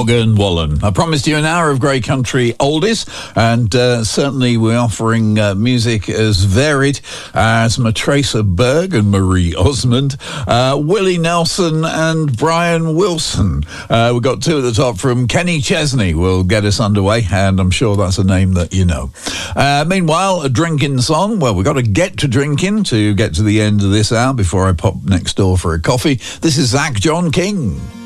Morgan Wallen. I promised you an hour of great country oldies, and certainly we're offering music as varied as Matraca Berg and Marie Osmond, Willie Nelson and Brian Wilson. We've got two at the top from Kenny Chesney will get us underway, and I'm sure that's a name that you know. Meanwhile, a drinking song. Well, we've got to get to drinking to get to the end of this hour before I pop next door for a coffee. This is Zach John King.